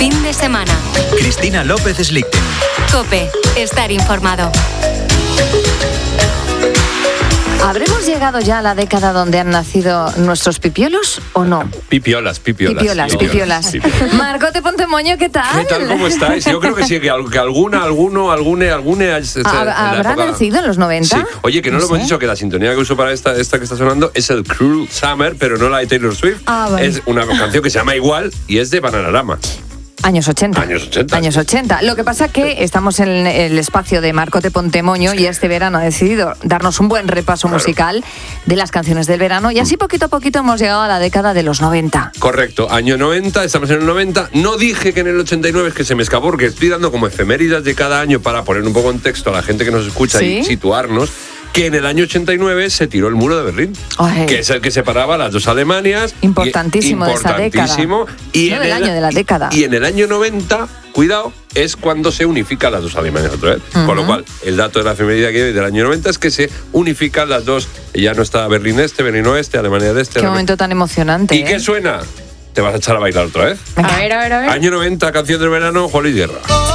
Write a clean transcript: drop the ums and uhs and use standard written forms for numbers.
Fin de semana. Cristina López Slichting. COPE. Estar informado. ¿Habremos llegado ya a la década donde han nacido nuestros pipiolos o no? Pipiolas. Pipiolas. Marcote Pontemoño, ¿qué tal? ¿Qué tal? ¿Cómo estáis? Yo creo que sí, que alguna... ¿Habrá nacido en los 90? Sí. Oye, que no lo hemos dicho, que la sintonía que uso para esta que está sonando es el Cruel Summer, pero no la de Taylor Swift. Vale. Es una canción que se llama igual y es de Bananarama. Años 80. Años 80. Lo que pasa que estamos en el espacio de Marcote Pontemoño y este verano ha decidido darnos un buen repaso musical de las canciones del verano y así poquito a poquito hemos llegado a la década de los 90. Correcto, año 90, estamos en el 90. No dije que en el 89, es que se me escapó porque estoy dando como efemérides de cada año para poner un poco en contexto a la gente que nos escucha y situarnos. Que en el año 89 se tiró el muro de Berlín, que es el que separaba las dos Alemanias. Importantísimo de esa década. Y no del año de la década. Y en el año 90, cuidado, es cuando se unifican las dos Alemanias otra vez. Con lo cual, el dato de la efeméride que hay del año 90 es que se unifican las dos. Ya no está Berlín este, Berlín oeste, Alemania de este. Qué momento tan emocionante. ¿Y qué suena? Te vas a echar a bailar otra vez. A ver. Año 90, canción del verano, Juan Luis Guerra.